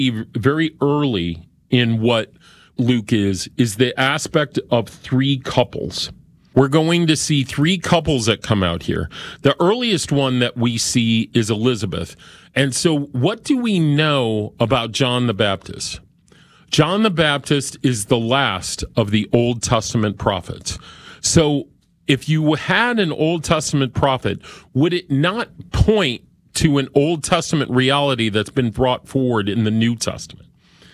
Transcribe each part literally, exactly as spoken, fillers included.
very early in what Luke is, is the aspect of three couples. We're going to see three couples that come out here. The earliest one that we see is Elizabeth. And so what do we know about John the Baptist? John the Baptist is the last of the Old Testament prophets. So if you had an Old Testament prophet, would it not point to an Old Testament reality that's been brought forward in the New Testament?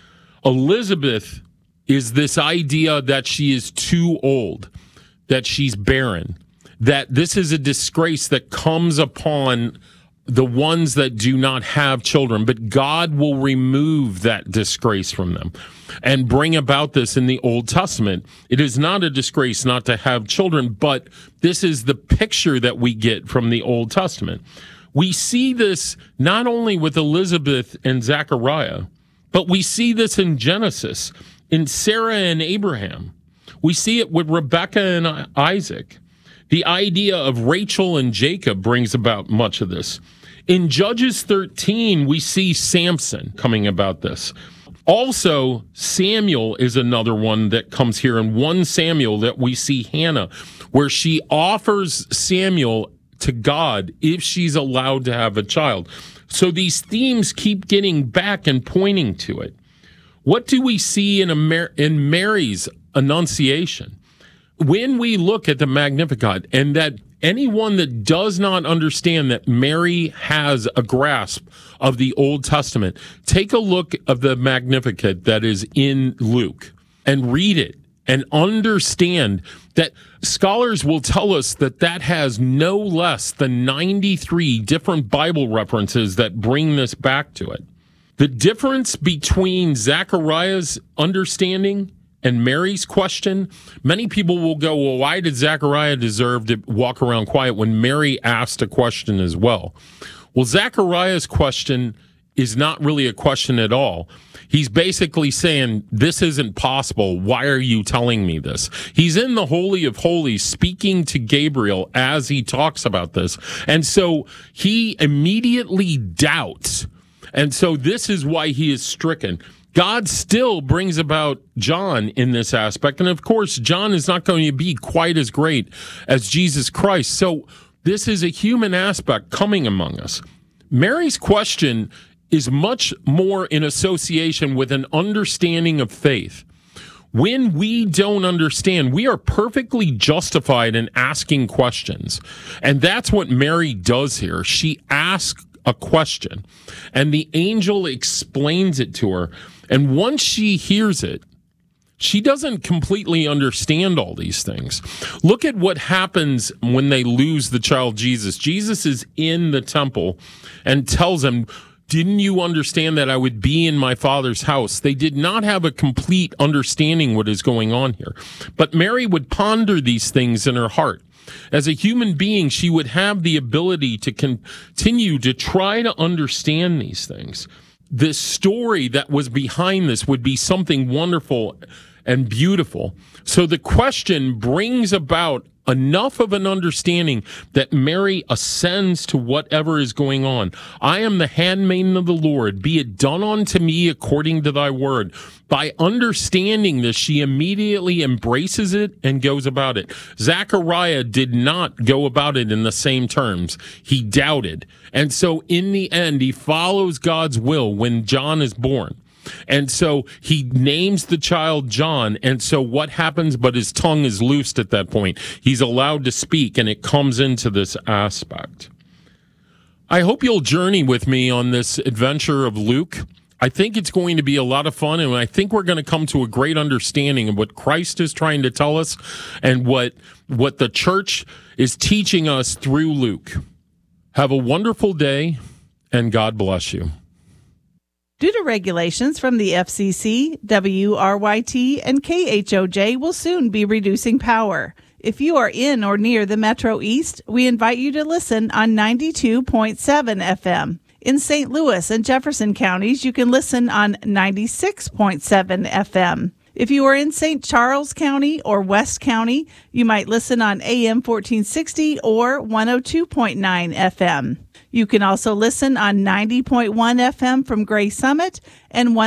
Elizabeth is this idea that she is too old, that she's barren, that this is a disgrace that comes upon the ones that do not have children, but God will remove that disgrace from them and bring about this in the Old Testament. It is not a disgrace not to have children, but this is the picture that we get from the Old Testament. We see this not only with Elizabeth and Zechariah, but we see this in Genesis, in Sarah and Abraham. We see it with Rebekah and Isaac. The idea of Rachel and Jacob brings about much of this. In Judges thirteen, we see Samson coming about this. Also, Samuel is another one that comes here. In First Samuel that we see Hannah, where she offers Samuel to God if she's allowed to have a child. So these themes keep getting back and pointing to it. What do we see in, Amer- in Mary's Annunciation? When we look at the Magnificat, and that anyone that does not understand that Mary has a grasp of the Old Testament, take a look of the Magnificat that is in Luke and read it and understand that scholars will tell us that that has no less than ninety-three different Bible references that bring this back to it. The difference between Zechariah's understanding and Mary's question, many people will go, well, why did Zechariah deserve to walk around quiet when Mary asked a question as well? Well, Zechariah's question is not really a question at all. He's basically saying, this isn't possible. Why are you telling me this? He's in the Holy of Holies speaking to Gabriel as he talks about this. And so he immediately doubts. And so this is why he is stricken. God still brings about John in this aspect. And of course, John is not going to be quite as great as Jesus Christ. So this is a human aspect coming among us. Mary's question is much more in association with an understanding of faith. When we don't understand, we are perfectly justified in asking questions. And that's what Mary does here. She asks a question, and the angel explains it to her. And once she hears it, she doesn't completely understand all these things. Look at what happens when they lose the child Jesus. Jesus is in the temple and tells them, didn't you understand that I would be in my Father's house? They did not have a complete understanding what is going on here. But Mary would ponder these things in her heart. As a human being, she would have the ability to continue to try to understand these things. The story that was behind this would be something wonderful and beautiful. So the question brings about enough of an understanding that Mary ascends to whatever is going on. I am the handmaiden of the Lord. Be it done unto me according to thy word. By understanding this, she immediately embraces it and goes about it. Zechariah did not go about it in the same terms. He doubted. And so in the end, he follows God's will when John is born. And so he names the child John. And so what happens? But his tongue is loosed at that point. He's allowed to speak, and it comes into this aspect. I hope you'll journey with me on this adventure of Luke. I think it's going to be a lot of fun, and I think we're going to come to a great understanding of what Christ is trying to tell us and what, what the church is teaching us through Luke. Have a wonderful day, and God bless you. Due to regulations from the F C C, W R Y T, and K H O J will soon be reducing power. If you are in or near the Metro East, we invite you to listen on ninety-two point seven F M. In Saint Louis and Jefferson counties, you can listen on ninety-six point seven F M. If you are in Saint Charles County or West County, you might listen on A M fourteen sixty or one oh two point nine F M. You can also listen on ninety point one F M from Gray Summit and